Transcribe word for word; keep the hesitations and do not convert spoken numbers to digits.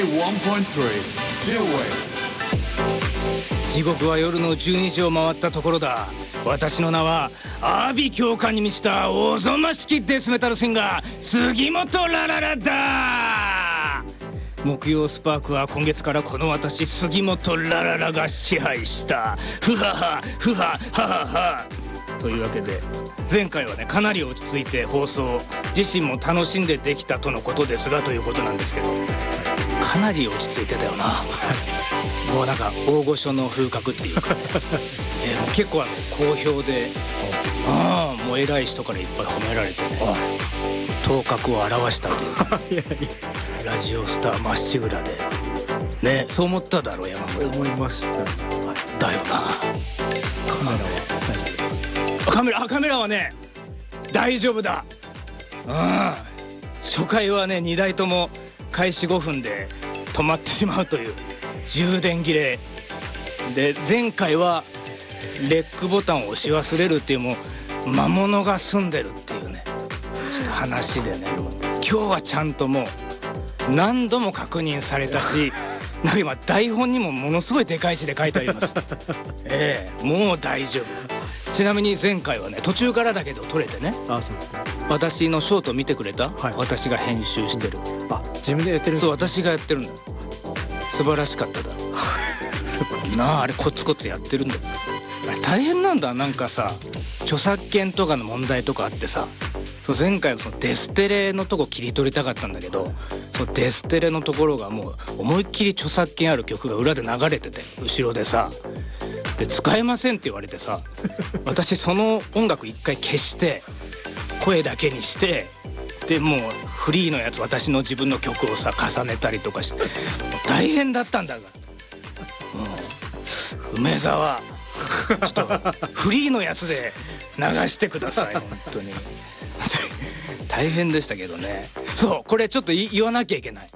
時刻は夜のじゅうにじを回ったところだ。私の名は阿鼻教官に満ちたおぞましきデスメタルシンガー杉本ラララだ。木曜スパークは今月からこの私杉本ラララが支配した。ふははふははははというわけで前回はねかなり落ち着いて放送自身も楽しんでできたとのことですがということなんですけど、かなり落ち着いてたよな。もうなんか大御所の風格っていうか、えー、もう結構あの好評で、ああもう偉い人からいっぱい褒められてね、頭角を現したというかいやいやラジオスターまっしぐらでね、そう思っただろう山村。 思いました。 だよな。 カメラは大丈夫ですか？ カメラあカメラはね大丈夫だ。うん、初回はねにだいとも開始ごふんで止まってしまうという充電切れで、前回はレックボタンを押し忘れるっていうもう魔物が住んでるっていうねちょっと話でね、今日はちゃんともう何度も確認されたし、なんか今台本にもものすごいでかい字で書いてありますええもう大丈夫。ちなみに前回はね途中からだけど撮れてね。 あ、そうですね。 私のショート見てくれた、 はい、 私が編集してる。 あ、自分でやってるんですか？ そう、私がやってるんだ。素晴らしかっただなあ、あれコツコツやってるんだよ。あれ大変なんだ。なんかさ著作権とかの問題とかあってさ、そう前回はそのデステレのとこ切り取りたかったんだけど、そのデステレのところがもう思いっきり著作権ある曲が裏で流れてて後ろでさ、で使えませんって言われてさ私その音楽一回消して声だけにして、でもうフリーのやつ私の自分の曲をさ重ねたりとかして大変だったんだが、うん、梅沢ちょっとフリーのやつで流してください本当に大変でしたけどね。そうこれちょっと言わなきゃいけない。